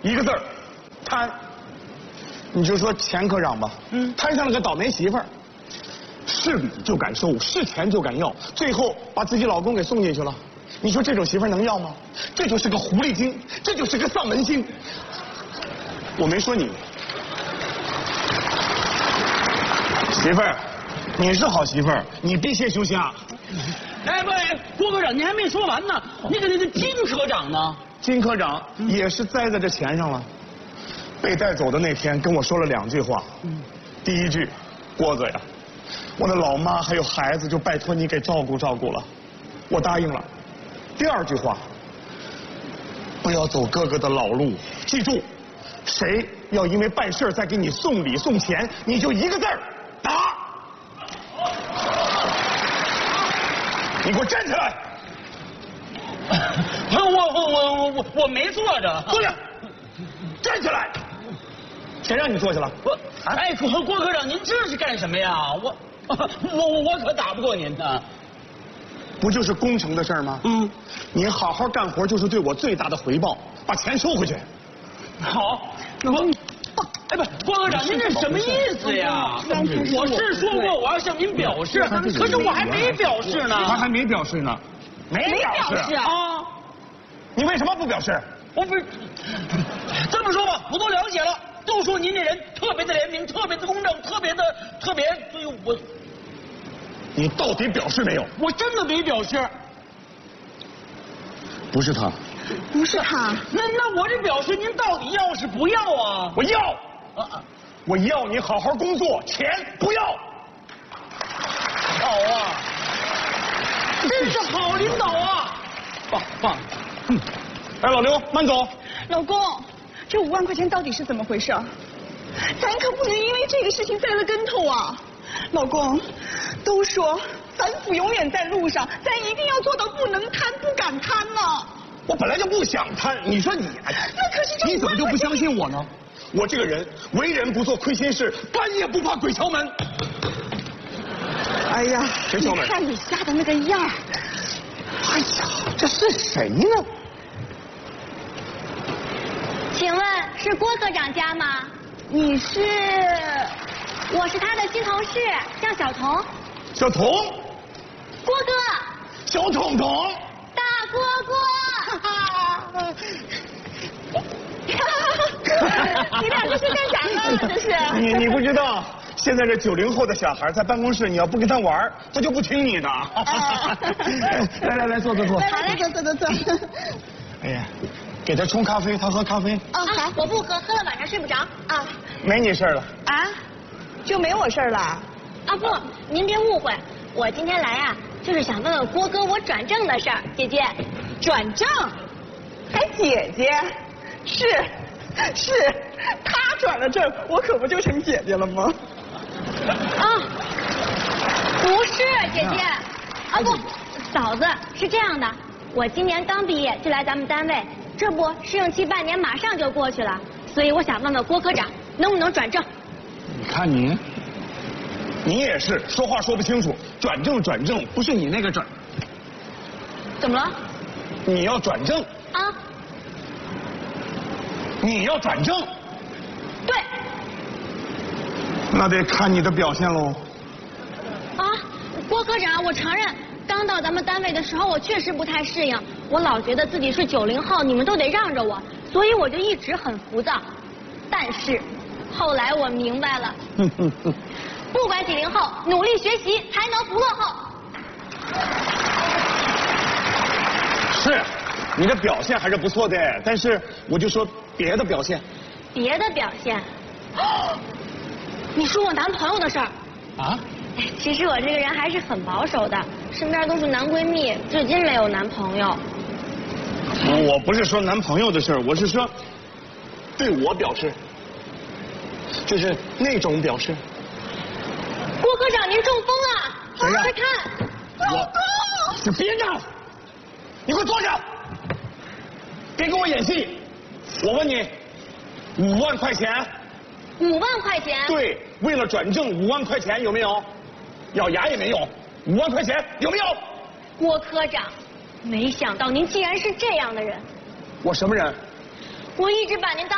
一个字儿，贪。你就说钱科长吧，摊上了个倒霉媳妇儿，是礼就敢收，是钱就敢要，最后把自己老公给送进去了。你说这种媳妇儿能要吗？这就是个狐狸精，这就是个丧门星。我没说你，媳妇儿，你是好媳妇儿，你别谢休想。 哎不，郭科长，你还没说完呢。那个金科长呢？ 金科长也是栽在这钱上了。被带走的那天跟我说了2句话。第一句，郭哥呀，我的老妈还有孩子就拜托你给照顾照顾了，我答应了。第2句话，不要走哥哥的老路，记住，谁要因为办事再给你送礼送钱，你就一个字儿打。你给我站起来！ 我没坐着。 坐下，站起来！谁让你坐下了？ 哎，郭科长，您这是干什么呀？我可打不过您的。 不就是工程的事儿吗？您好好干活就是对我最大的回报，把钱收回去。 好，哎不，郭科长，您这什么意思呀？我是说过我要向您表示，可是我还没表示呢。 他还没表示呢，没表示啊？ 你为什么不表示？ 我不是这么说吧，我都了解了。都说您这人特别的廉明，特别的公正，特别，所以我。 你到底表示没有？ 我真的没表示。 不是他。 不是他。 那我这表示您到底要是不要啊？ 我要。我要你好好工作，钱不要。 好啊，真是好领导啊！棒。 哎，老刘，慢走。 老公，这5万块钱到底是怎么回事？咱可不能因为这个事情栽了跟头啊！老公，都说反腐永远在路上，咱一定要做到不能贪、不敢贪呐！ 我本来就不想贪，你说你， 那可是这你怎么就不相信我呢？我这个人为人不做亏心事，半夜不怕鬼敲门。哎呀，谁敲门？ 你看你吓的那个样儿。 哎呀，这是谁呢？ 请问是郭科长家吗？ 你是？ 我是他的新同事，叫小童。 小童。 郭哥。 小彤彤。 大郭郭。 你俩这是干啥呢？这是。 你不知道，现在这90后的小孩在办公室，你要不跟他玩，他就不听你的。来，坐。 好嘞，坐。 哎呀。给他冲咖啡，他喝咖啡。 好，我不喝，喝了晚上睡不着啊。 没你事了啊？就没我事了？ 啊不，您别误会，我今天来啊，就是想问问郭哥我转正的事儿。姐姐， 转正？还姐姐？是，他转了正，我可不就成姐姐了吗？ 不是姐姐，不，嫂子是这样的，我今年刚毕业就来咱们单位。这不，试用期半年马上就过去了，所以我想问问郭科长，能不能转正？ 你看你也是说话说不清楚，转正，不是你那个转。 怎么了？ 你要转正啊？ 你要转正？ 对。 那得看你的表现喽。 郭科长，我承认。刚到咱们单位的时候，我确实不太适应，我老觉得自己是90后，你们都得让着我，所以我就一直很浮躁。但是后来我明白了，不管90后，努力学习才能不落后。 是，你的表现还是不错的，但是我就说别的表现。 别的表现？你说我男朋友的事儿？ 啊？ 其实我这个人还是很保守的，身边都是男闺蜜，至今没有男朋友。 我不是说男朋友的事儿，我是说对我表示，就是那种表示。 郭科长，您中风了！ 谁呀？ 快看！ 老公，你别闹！你给我坐下！别跟我演戏！我问你，5万块钱 ？5万块钱？ 对，为了转正5万块钱有没有？咬牙也没有，5万块钱有没有？ 郭科长，没想到您竟然是这样的人。 我什么人？ 我一直把您当